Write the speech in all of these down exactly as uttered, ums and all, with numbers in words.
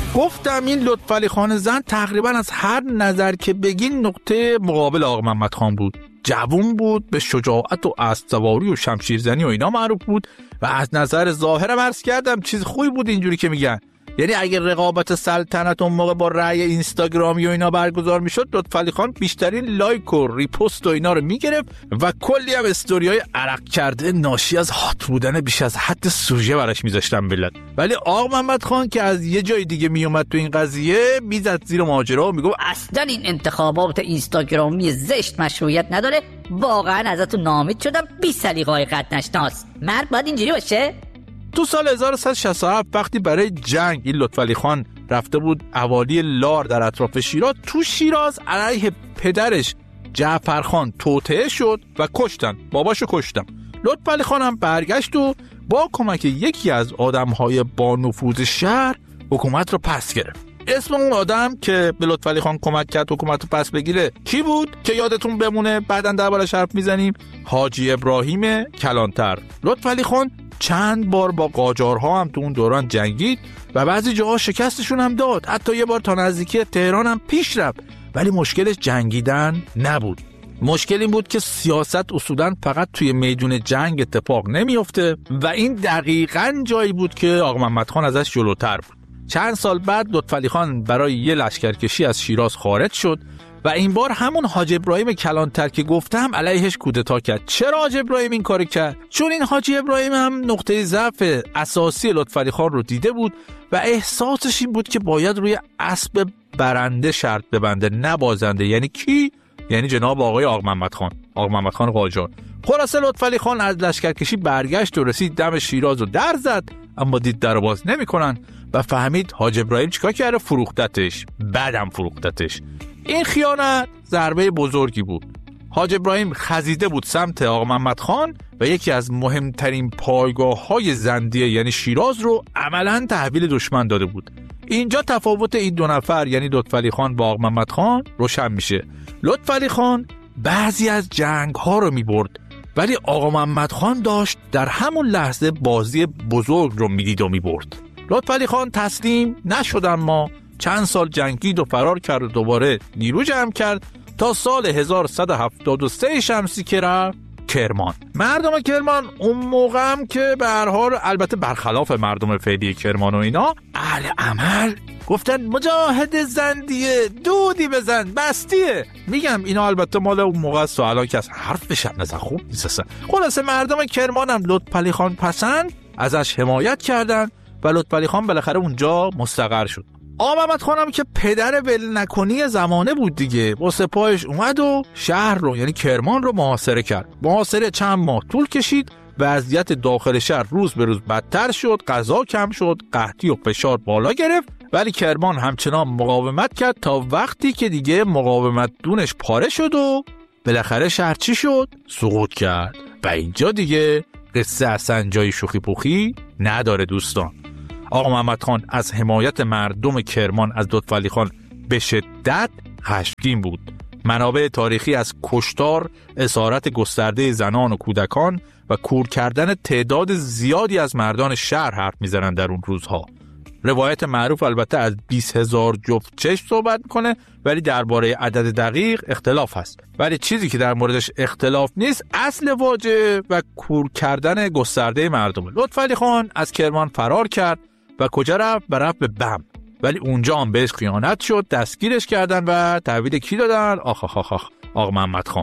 گفتم این لطفعلی خان زند تقریبا از هر نظر که بگین نقطه مقابل آقا محمد خان بود. جوون بود، به شجاعت و اسب‌سواری و شمشیرزنی و اینا معروف بود و از نظر ظاهرم عرض کردم چیز خوبی بود اینجوری که میگن. یعنی اگر رقابت سلطنت اون موقع با رأی اینستاگرامی و اینا برگزار میشد، لطفعلی خان بیشترین لایک و ریپوست و اینا رو میگرفت و کلی هم استوریای عرق کرده ناشی از هات بودن بیش از حد سوژه براش میذاشتن ملت. ولی آقا محمد خان که از یه جای دیگه میومد تو این قضیه، میزد زیر ماجرا و میگفت اصلا این انتخابات اینستاگرامی زشت مشروعیت نداره، واقعا ازتون ناامید شدم، بی سلیقه‌های قد نشناس. مرد باید اینجوری باشه؟ تو سال هزار و سیصد و شصت و هفت وقتی برای جنگ این لطفعلی خان رفته بود اوالی لار در اطراف شیراز، تو شیراز علیه پدرش جعفر خان توطئه شد و کشتن، باباشو کشتن. لطفعلی خان هم برگشت و با کمک یکی از آدمهای با نفوذ شهر حکومت رو پس گرفت. اسم اون آدم که به لطفعلی خان کمک کرد حکومت رو پس بگیره کی بود که یادتون بمونه بعداً دربارش حرف میزنیم؟ حاجی ابراهیم کلانتر. لطفعلی خان چند بار با قاجارها هم تو اون دوران جنگید و بعضی جاها شکستشون هم داد، حتی یه بار تا نزدیکی تهران هم پیش رفت، ولی مشکلش جنگیدن نبود. مشکل این بود که سیاست اصولاً فقط توی میدون جنگ اتفاق نمیفته و این دقیقاً جایی بود که آقا محمد خان ازش جلوتر بود. چند سال بعد لطفعلی خان برای یه لشکرکشی از شیراز خارج شد و این بار همون حاجی ابراهیم کلانتر که گفتم علیهش کودتا کرد. چرا حاجی ابراهیم این کارو کرد؟ چون این حاجی ابراهیم هم نقطه ضعف اساسی لطفعلی خان رو دیده بود و احساسش این بود که باید روی اسب برنده شرط ببنده نه بازنده. یعنی کی؟ یعنی جناب آقای آقا محمد خان، آقا محمد خان قاجار. خلاصه لطفعلی خان از لشکرکشی برگشت و رسید دم شیراز و در زد، اما دید در باز نمی‌کنن و فهمید حاجی ابراهیم چیکار کرده؟ فروختتش. بعدم فروختتش. این خیانت ضربه بزرگی بود. حاجی ابراهیم خزیده بود سمت آقا محمد خان و یکی از مهمترین پایگاه‌های زندیه یعنی شیراز رو عملاً تحویل دشمن داده بود. اینجا تفاوت این دو نفر یعنی لطفعلی خان با آقا محمد خان روشن میشه. لطفعلی خان بعضی از جنگ‌ها رو می‌برد، ولی آقا محمد خان داشت در همون لحظه بازی بزرگ رو می‌دید و می‌برد. لطفعلی خان تسلیم نشد، اما چند سال جنگید و فرار کرد و دوباره نیرو جمع کرد تا سال هزار و سیصد و هفتاد و سه شمسی که رفت کرمان. مردم کرمان اون موقع هم که به هر حال البته برخلاف مردم فعلی کرمان و اینا اهل عمل گفتن مجاهد زندیه، دودی بزن، بستیه. میگم اینا البته مال اون موقع است و الان که از حرفش هم نزن خوب نیست. خلاصه مردم کرمان هم لطفعلی خان پسند ازش حمایت کردن و لطفعلی خان بالاخره اونجا مستقر شد. آقا محمد خانم که پدر ول نکنی زمانه بود دیگه، با سپاهش اومد و شهر رو یعنی کرمان رو محاصره کرد. محاصره چند ماه طول کشید، وضعیت داخل شهر روز به روز بدتر شد، غذا کم شد، قحطی و فشار بالا گرفت، ولی کرمان همچنان مقاومت کرد تا وقتی که دیگه مقاومت دونش پاره شد و بالاخره شهر چی شد؟ سقوط کرد. و اینجا دیگه قصه اصلا جای شوخی پوخی نداره دوستان. آقا محمد خان از حمایت مردم کرمان از لطفعلی خان به شدت خشمگین بود. منابع تاریخی از کشتار، اسارت گسترده زنان و کودکان و کور کردن تعداد زیادی از مردان شهر حرف میزنن در اون روزها. روایت معروف البته از بیست هزار جفت چشم صحبت میکنه، ولی درباره عدد دقیق اختلاف هست. ولی چیزی که در موردش اختلاف نیست اصل واجه و کور کردن گسترده مردم. لطفعلی خان از کرمان فرار کرد و کجا رفت؟ رفت به بم، ولی اونجا هم بهش خیانت شد، دستگیرش کردن و تحویل کی دادن؟ آخ آخ آخ آقا محمد خان.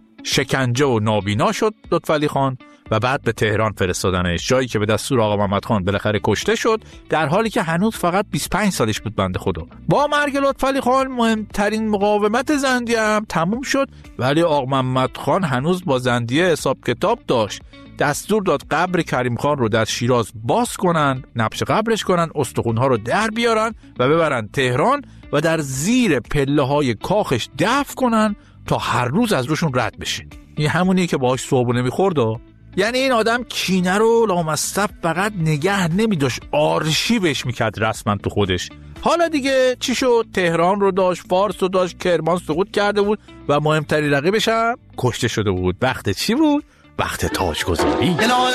شکنجه و نابینا شد لطفعلی خان و بعد به تهران فرستادنش، جایی که به دستور آقا محمد خان بالاخره کشته شد، در حالی که هنوز فقط بیست و پنج سالش بود بنده خدا. با مرگ لطفعلی خان مهمترین مقاومت زندیه هم تموم شد، ولی آقا محمد خان هنوز با زندیه حساب کتاب داشت. دستور داد قبر کریم خان رو در شیراز باز کنن، نبش قبرش کنن، استخونها رو در بیارن و ببرن تهران و در زیر پله های کاخش دفن کنن تا هر روز از روشون رد بشه. این همونیه که باهاش صبحونه میخورد. یعنی این آدم کینه رو لامصب فقط نگه نمیداشت، آرشیوش میکرد رسما تو خودش. حالا دیگه چی شد؟ تهران رو داشت، فارس رو داشت، کرمان سقوط کرده بود و مهمترین رقیبش هم کشته شده بود. وقت چی بود؟ وقت تاجگذاری.